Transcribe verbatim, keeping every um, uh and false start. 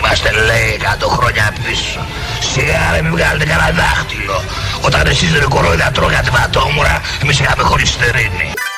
Είμαστε λέει εκατό χρόνια πίσω. Σιγά ρε μην βγάλετε κανένα δάχτυλο. Όταν εσείς ρε κορόιδα τρώγατε ματόμουρα, εμείς είχαμε χολυστερίνη.